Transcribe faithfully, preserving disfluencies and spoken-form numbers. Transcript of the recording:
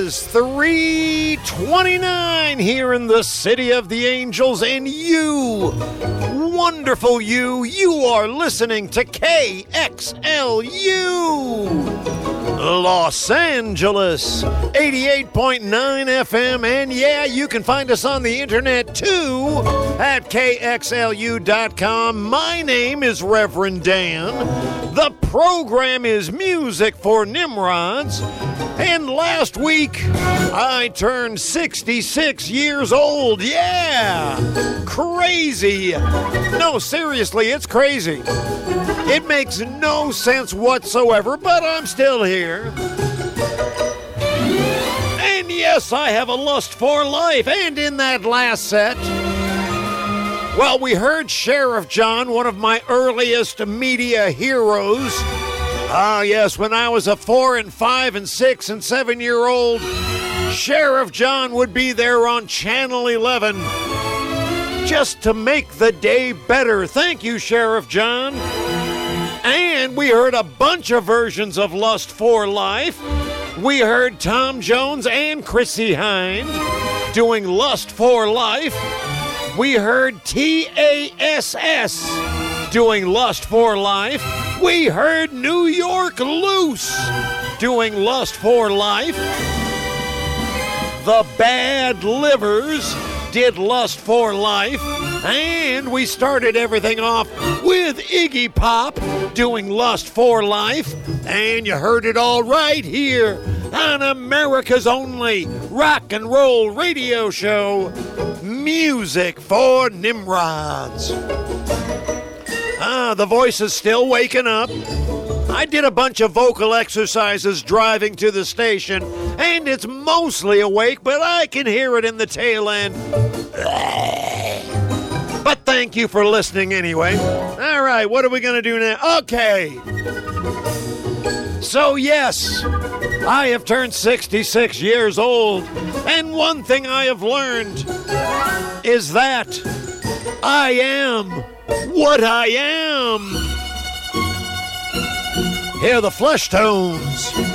is three twenty-nine here in the City of the Angels, and you, wonderful you, you are listening to K X L U Los Angeles, eighty-eight point nine F M, and yeah, you can find us on the internet too at K X L U dot com. My name is Reverend Dan. The program is Music for Nimrods, and last week I turned sixty-six years old. Yeah! Crazy! No, seriously, it's crazy. It makes no sense whatsoever, but I'm still here. And yes, I have a lust for life. And in that last set, well, we heard Sheriff John, one of my earliest media heroes. Ah, yes, when I was a four and five and six and seven year old, Sheriff John would be there on Channel eleven just to make the day better. Thank you, Sheriff John. And we heard a bunch of versions of Lust for Life. We heard Tom Jones and Chrissie Hynde doing Lust for Life. We heard T A S S doing Lust for Life. We heard New York Loose doing Lust for Life. The Bad Livers did Lust for Life. And we started everything off with Iggy Pop doing Lust for Life. And you heard it all right here on America's only rock and roll radio show, Music for Nimrods. Ah, the voice is still waking up. I did a bunch of vocal exercises driving to the station, and it's mostly awake, but I can hear it in the tail end. But thank you for listening anyway. All right, what are we going to do now? Okay. So, yes, I have turned sixty-six years old, and one thing I have learned is that I am what I am. Here are the Flesh Tones.